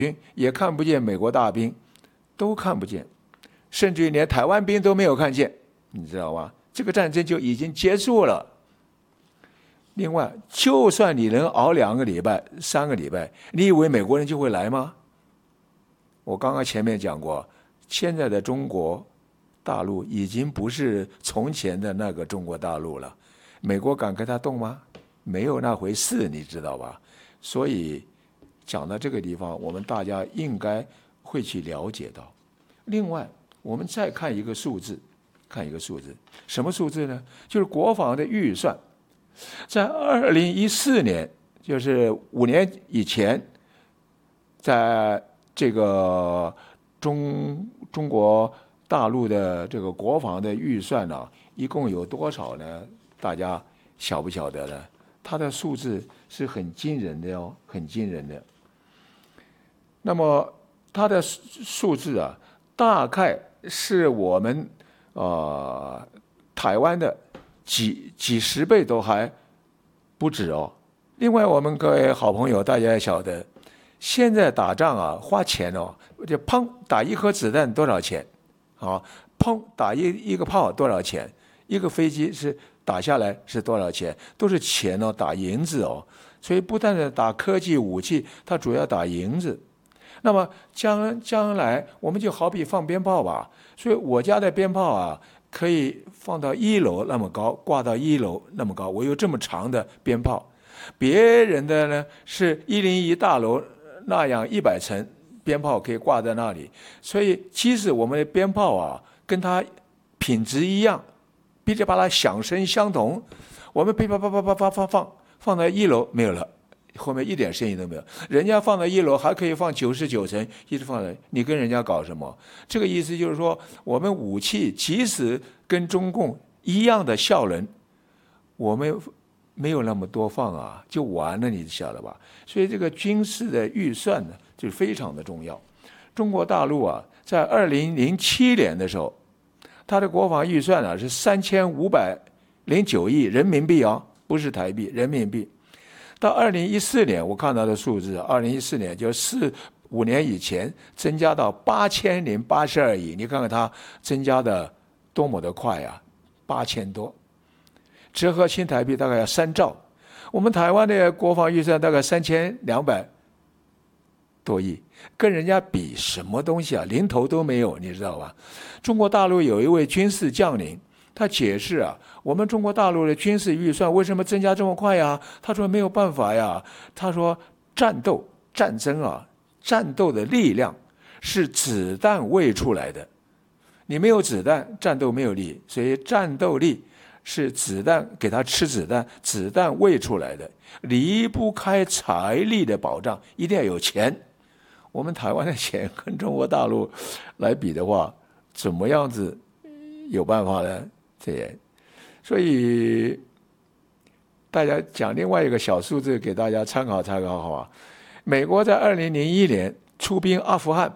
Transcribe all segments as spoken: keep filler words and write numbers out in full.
军，也看不见美国大兵，都看不见，甚至于连台湾兵都没有看见，你知道吗？这个战争就已经结束了。另外，就算你能熬两个礼拜、三个礼拜，你以为美国人就会来吗？我刚刚前面讲过，现在的中国大陆已经不是从前的那个中国大陆了。美国敢跟他动吗？没有那回事，你知道吧？所以讲到这个地方，我们大家应该会去了解到。另外，我们再看一个数字，看一个数字，什么数字呢？就是国防的预算。在二零一四年，就是五年以前，在这个中中国大陆的这个国防的预算呢、啊，一共有多少呢？大家晓不晓得呢？它的数字是很惊人的哦，很惊人的。那么它的数字啊，大概是我们呃台湾的几几十倍都还不止哦。另外，我们各位好朋友，大家也晓得，现在打仗啊，花钱哦，就砰打一颗子弹多少钱？啊，砰打一一个炮多少钱？一个飞机是打下来是多少钱？都是钱哦，打银子哦。所以不但是打科技武器，它主要打银子。那么将将来我们就好比放鞭炮吧，所以我家的鞭炮啊，可以放到一楼那么高，挂到一楼那么高。我有这么长的鞭炮，别人的呢是一零一大楼那样一百层鞭炮可以挂在那里。所以即使我们的鞭炮啊跟它品质一样，噼里啪啦响声相同，我们噼啪啪啪啪啪啪放放到一楼没有了。后面一点声音都没有，人家放到一楼还可以放九十九层，一直放在，你跟人家搞什么？这个意思就是说，我们武器即使跟中共一样的效能，我们没有那么多放啊，就完了，你晓得吧？所以这个军事的预算呢，就非常的重要。中国大陆啊，在二零零七年的时候，它的国防预算啊是三千五百零九亿人民币啊，不是台币，人民币。到二零一四年，我看到的数字，二零一四年就四五年以前增加到八千零八十二亿，你看看它增加的多么的快啊，八千多，折合新台币大概要三兆。我们台湾的国防预算大概三千两百多亿，跟人家比什么东西啊，零头都没有，你知道吧？中国大陆有一位军事将领，他解释啊，我们中国大陆的军事预算为什么增加这么快呀？他说没有办法呀。他说战斗、战争啊，战斗的力量是子弹喂出来的。你没有子弹，战斗没有力，所以战斗力是子弹给他吃子弹，子弹喂出来的，离不开财力的保障，一定要有钱。我们台湾的钱跟中国大陆来比的话，怎么样子有办法呢？这也，所以大家讲另外一个小数字给大家参考参考，好吧？美国在二零零一年出兵阿富汗，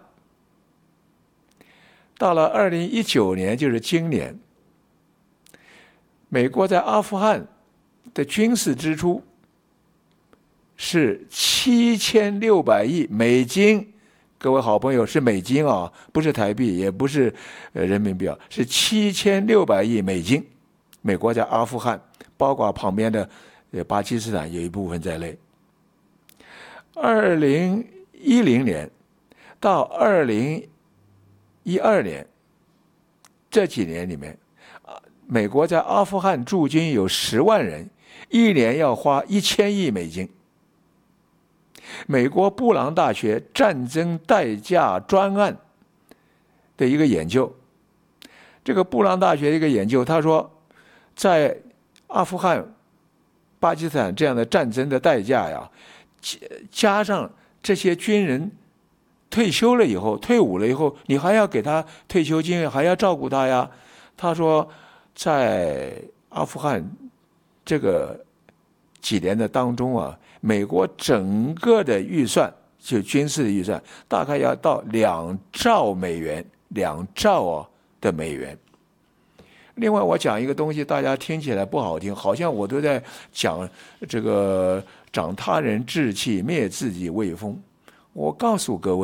到了二零一九年，就是今年，美国在阿富汗的军事支出是七千六百亿美金。各位好朋友，是美金啊，不是台币，也不是呃人民币啊，是七千六百亿美金。美国在阿富汗，包括旁边的呃巴基斯坦有一部分在内。二零一零年到二零一二年这几年里面，美国在阿富汗驻军有十万人，一年要花一千亿美金。美国布朗大学战争代价专案的一个研究，这个布朗大学的一个研究，他说，在阿富汗、巴基斯坦这样的战争的代价呀，加上这些军人退休了以后、退伍了以后，你还要给他退休金，还要照顾他呀。他说，在阿富汗这个几年的当中啊，美国整个的预算，就军事的预算，大概要到两兆美元，两兆哦的美元。另外，我讲一个东西，大家听起来不好听，好像我都在讲这个长他人志气，灭自己威风。 我告诉各位。